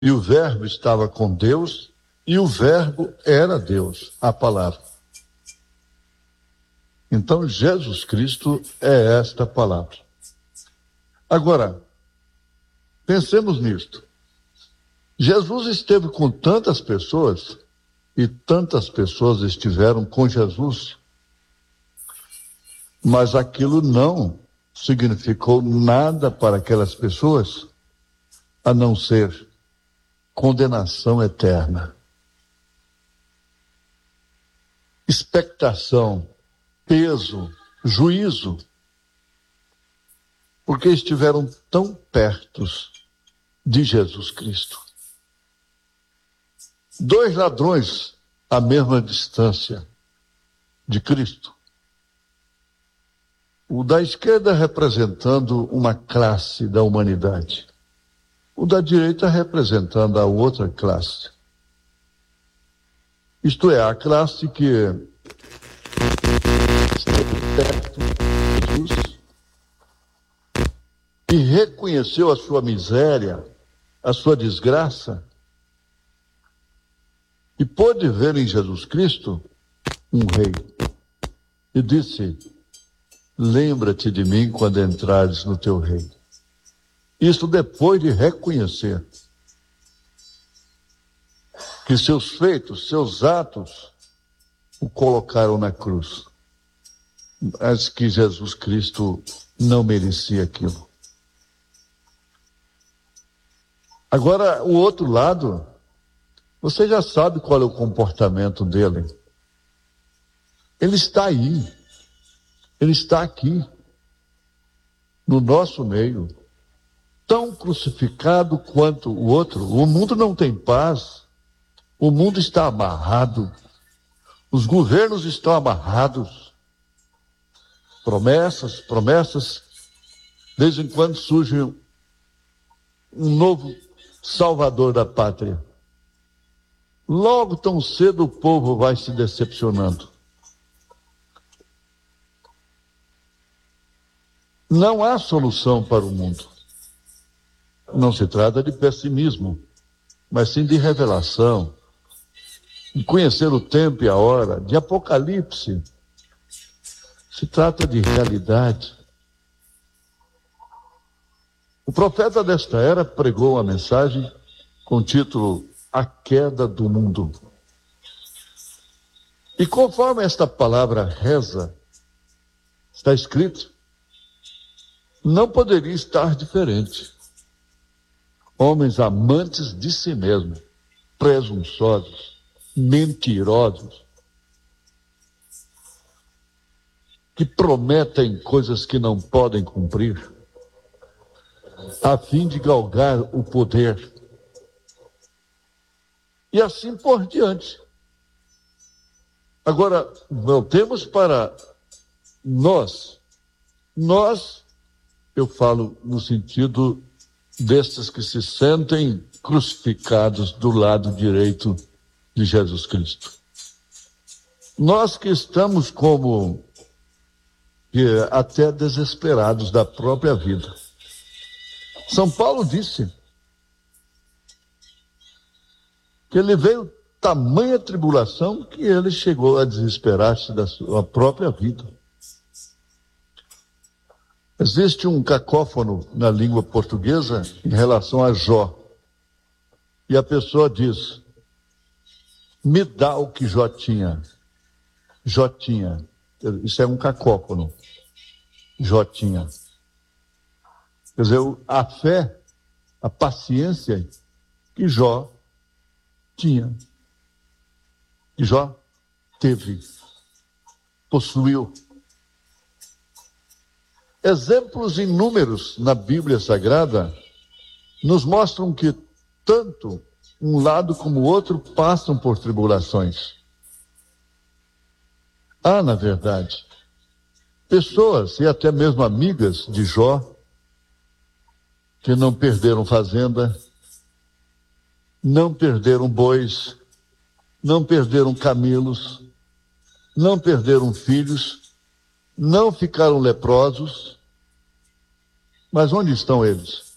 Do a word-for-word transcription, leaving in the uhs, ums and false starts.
E o Verbo estava com Deus, e o Verbo era Deus, a palavra. Então, Jesus Cristo é esta palavra. Agora, pensemos nisto. Jesus esteve com tantas pessoas, e tantas pessoas estiveram com Jesus, mas aquilo não significou nada para aquelas pessoas, a não ser condenação eterna, expectação, peso, juízo, porque estiveram tão perto de Jesus Cristo. Dois ladrões à mesma distância de Cristo. O da esquerda representando uma classe da humanidade. O da direita representando a outra classe. Isto é, a classe que esteve perto de Jesus e reconheceu a sua miséria, a sua desgraça, e pôde ver em Jesus Cristo um rei. E disse: lembra-te de mim quando entrares no teu reino. Isso depois de reconhecer que seus feitos, seus atos, o colocaram na cruz. Mas que Jesus Cristo não merecia aquilo. Agora, o outro lado, você já sabe qual é o comportamento dele. Ele está aí. Ele está aqui, no nosso meio, tão crucificado quanto o outro. O mundo não tem paz, o mundo está amarrado, os governos estão amarrados, promessas, promessas, de vez em quando surge um novo salvador da pátria. Logo tão cedo o povo vai se decepcionando. Não há solução para o mundo. Não se trata de pessimismo, mas sim de revelação, de conhecer o tempo e a hora, de apocalipse. Se trata de realidade. O profeta desta era pregou uma mensagem com o título A Queda do Mundo. E conforme esta palavra reza, está escrito, não poderia estar diferente. Homens amantes de si mesmos, presunçosos, mentirosos, que prometem coisas que não podem cumprir, a fim de galgar o poder. E assim por diante. Agora, voltemos para nós. Nós, eu falo no sentido destes que se sentem crucificados do lado direito de Jesus Cristo. Nós que estamos como que, até desesperados da própria vida. São Paulo disse que ele veio tamanha tribulação que ele chegou a desesperar-se da sua própria vida. Existe um cacófono na língua portuguesa em relação a Jó. E a pessoa diz, me dá o que Jó tinha. Jó tinha. Isso é um cacófono. Jó tinha. Quer dizer, a fé, a paciência que Jó tinha. Que Jó teve, possuiu. Exemplos inúmeros na Bíblia Sagrada nos mostram que tanto um lado como o outro passam por tribulações. Há, na verdade, pessoas e até mesmo amigas de Jó que não perderam fazenda, não perderam bois, não perderam camelos, não perderam filhos, não ficaram leprosos, mas onde estão eles?